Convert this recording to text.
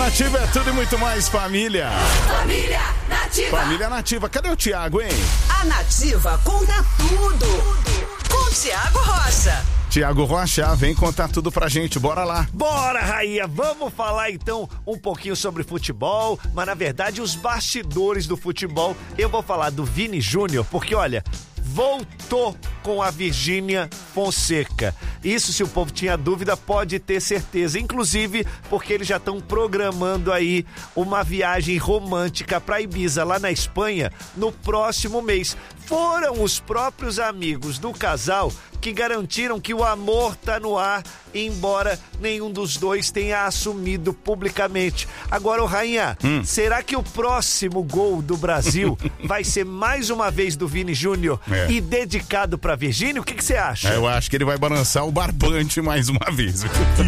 Nativa é tudo e muito mais, família. Família Nativa. Família Nativa. Cadê o Thiago, hein? A Nativa conta tudo. Com Thiago Rocha. Thiago Rocha, vem contar tudo pra gente, bora lá. Bora, Rainha, vamos falar então um pouquinho sobre futebol, mas na verdade os bastidores do futebol. Eu vou falar do Vini Júnior, porque olha, voltou com a Virgínia Fonseca. Isso, se o povo tinha dúvida, pode ter certeza. Inclusive, porque eles já estão programando aí uma viagem romântica para Ibiza, lá na Espanha, no próximo mês. Foram os próprios amigos do casal que garantiram que o amor tá no ar, embora nenhum dos dois tenha assumido publicamente. Agora, Rainha, será que o próximo gol do Brasil vai ser mais uma vez do Vini Júnior e dedicado pra Virgínia? O que você acha? Eu acho que ele vai balançar o barbante mais uma vez.